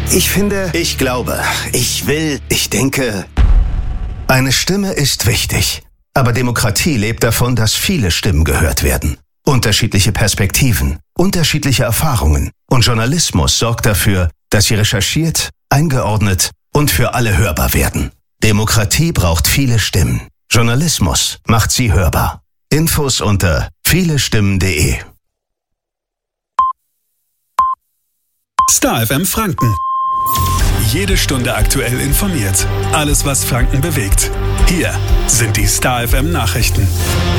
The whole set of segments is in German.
Ich finde, ich glaube, ich will, ich denke. Eine Stimme ist wichtig. Aber Demokratie lebt davon, dass viele Stimmen gehört werden. Unterschiedliche Perspektiven, unterschiedliche Erfahrungen. Und Journalismus sorgt dafür, dass sie recherchiert, eingeordnet und für alle hörbar werden. Demokratie braucht viele Stimmen. Journalismus macht sie hörbar. Infos unter vielestimmen.de. Star FM Franken. Jede Stunde aktuell informiert. Alles, was Franken bewegt. Hier sind die Star FM Nachrichten.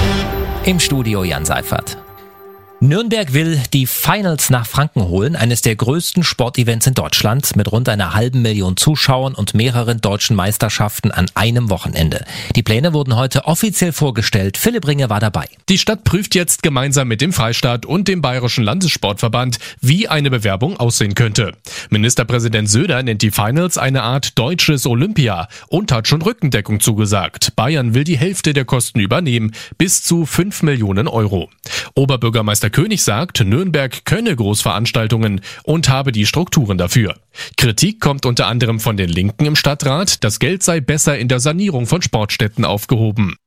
Im Studio Jan Seifert. Nürnberg will die Finals nach Franken holen, eines der größten Sportevents in Deutschland mit rund 500.000 Zuschauern und mehreren deutschen Meisterschaften an einem Wochenende. Die Pläne wurden heute offiziell vorgestellt. Philipp Ringe war dabei. Die Stadt prüft jetzt gemeinsam mit dem Freistaat und dem Bayerischen Landessportverband, wie eine Bewerbung aussehen könnte. Ministerpräsident Söder nennt die Finals eine Art deutsches Olympia und hat schon Rückendeckung zugesagt. Bayern will die Hälfte der Kosten übernehmen, bis zu 5 Millionen Euro. Oberbürgermeister König sagt, Nürnberg könne Großveranstaltungen und habe die Strukturen dafür. Kritik kommt unter anderem von den Linken im Stadtrat, das Geld sei besser in der Sanierung von Sportstätten aufgehoben.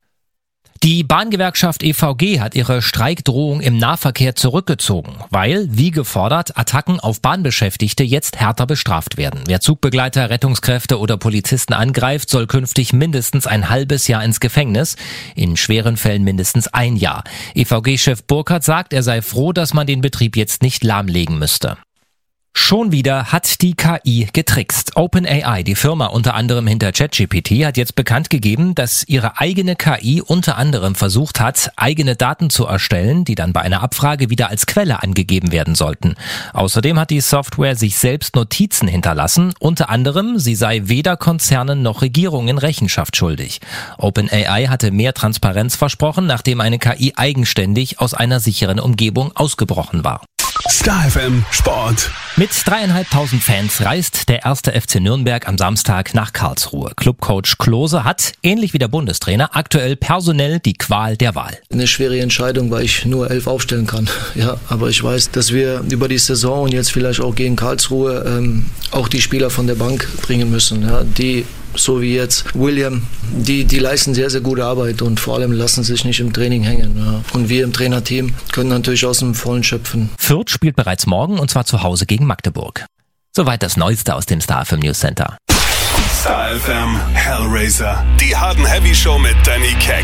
Die Bahngewerkschaft EVG hat ihre Streikdrohung im Nahverkehr zurückgezogen, weil, wie gefordert, Attacken auf Bahnbeschäftigte jetzt härter bestraft werden. Wer Zugbegleiter, Rettungskräfte oder Polizisten angreift, soll künftig mindestens ein halbes Jahr ins Gefängnis, in schweren Fällen mindestens 1 Jahr. EVG-Chef Burkhardt sagt, er sei froh, dass man den Betrieb jetzt nicht lahmlegen müsste. Schon wieder hat die KI getrickst. OpenAI, die Firma unter anderem hinter ChatGPT, hat jetzt bekannt gegeben, dass ihre eigene KI unter anderem versucht hat, eigene Daten zu erstellen, die dann bei einer Abfrage wieder als Quelle angegeben werden sollten. Außerdem hat die Software sich selbst Notizen hinterlassen, unter anderem, sie sei weder Konzernen noch Regierungen Rechenschaft schuldig. OpenAI hatte mehr Transparenz versprochen, nachdem eine KI eigenständig aus einer sicheren Umgebung ausgebrochen war. Star FM Sport. Mit 3.500 Fans reist der 1. FC Nürnberg am Samstag nach Karlsruhe. Clubcoach Klose hat, ähnlich wie der Bundestrainer, aktuell personell die Qual der Wahl. Eine schwere Entscheidung, weil ich nur 11 aufstellen kann. Ja, aber ich weiß, dass wir über die Saison und jetzt vielleicht auch gegen Karlsruhe auch die Spieler von der Bank bringen müssen, ja, die so wie jetzt William, die leisten sehr, sehr gute Arbeit und vor allem lassen sich nicht im Training hängen. Ja. Und wir im Trainerteam können natürlich aus dem Vollen schöpfen. Fürth spielt bereits morgen und zwar zu Hause gegen Magdeburg. Soweit das Neueste aus dem Star FM News Center. Star FM Hellraiser. Die Hard & Heavy Show mit Danny Keck.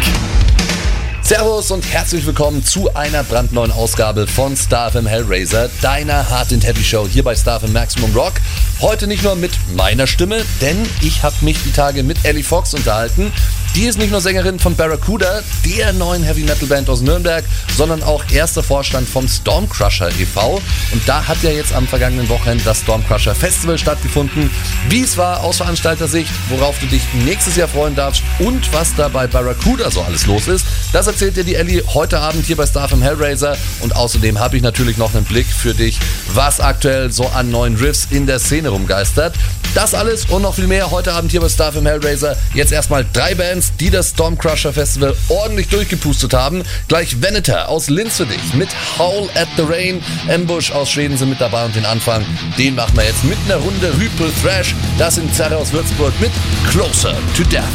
Servus und herzlich willkommen zu einer brandneuen Ausgabe von Star FM Hellraiser, deiner Hard & Heavy Show hier bei Star FM Maximum Rock. Heute nicht nur mit meiner Stimme, denn ich habe mich die Tage mit Ellie Fox unterhalten. Die ist nicht nur Sängerin von Barracuda, der neuen Heavy Metal Band aus Nürnberg, sondern auch erster Vorstand vom Stormcrusher e.V. Und da hat ja jetzt am vergangenen Wochenende das Stormcrusher Festival stattgefunden. Wie es war aus Veranstaltersicht, worauf du dich nächstes Jahr freuen darfst und was da bei Barracuda so alles los ist, das erzählt dir die Ellie heute Abend hier bei Star FM Hellraiser. Und außerdem habe ich natürlich noch einen Blick für dich, was aktuell so an neuen Riffs in der Szene rumgeistert. Das alles und noch viel mehr heute Abend hier bei Star FM Hellraiser. Jetzt erstmal 3 Bands, die das Stormcrusher Festival ordentlich durchgepustet haben. Gleich Veneter aus Linz für dich mit Howl at the Rain. Ambush aus Schweden sind mit dabei und den Anfang, den machen wir jetzt mit einer Runde Hyper Thrash. Das sind Zerre aus Würzburg mit Closer to Death.